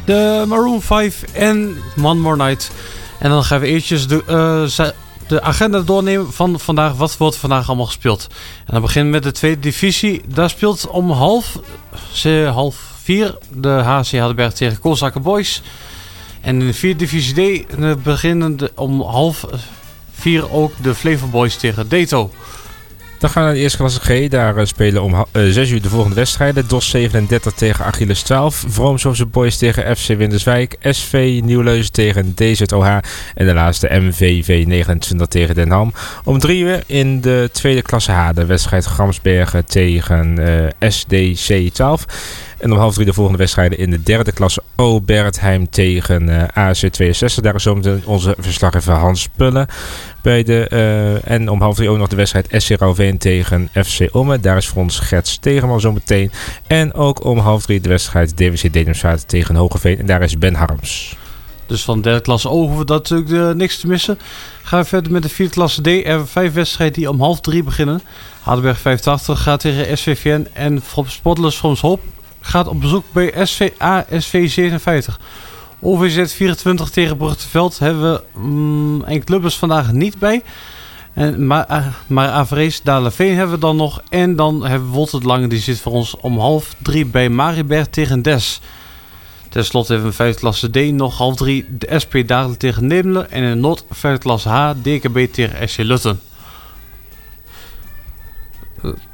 de Maroon 5 en One More Night. En dan gaan we eventjes de agenda doornemen van vandaag. Wat wordt vandaag allemaal gespeeld? En dan beginnen we met de tweede divisie. Daar speelt om half 4 de HC Hardenberg tegen Koolzakken Boys. En in de vierde divisie D beginnen om half 4 ook de Flevo Boys tegen Deto. Dan gaan we naar de eerste klasse G. Daar spelen om 6 uur de volgende wedstrijden. DOS 37 tegen Achilles 12. Vroomshoofdse Boys tegen FC Winterswijk. SV Nieuwleuzen tegen DZOH. En de laatste MVV 29 tegen Den Ham. Om 3 uur in de tweede klasse H. De wedstrijd Gramsbergen tegen SDC 12. En om half 3 de volgende wedstrijden in de derde klasse O. Bertheim tegen AC 62. Daar is zometeen onze verslaggever Hans Pullen. En om half 3 ook nog de wedstrijd SC Rauwveen tegen FC Omme. Daar is voor ons Gert Stegeman zometeen. En ook om half 3 de wedstrijd DWC Dedemsvaart tegen Hogeveen. En daar is Ben Harms. Dus van de derde klasse O hoeven we dat natuurlijk niks te missen. Gaan we verder met de vierde klasse D. Er hebben 5 wedstrijden die om half 3 beginnen. Hardenberg 85 gaat tegen SVVN. En Sportlers Vroomshoop gaat op bezoek bij SV 57. OVZ 24 tegen Brugteveld hebben we enkele clubs vandaag niet bij. Maar Averees, Dalenveen hebben we dan nog. En dan hebben we Wolter de Lange, die zit voor ons om half 3 bij Mariberg tegen Des. Ten slotte hebben we in vijfde klasse D nog half 3 de SP Dagel tegen Nedelen. En in Noord vijfde klasse H DKB tegen SC Lutten.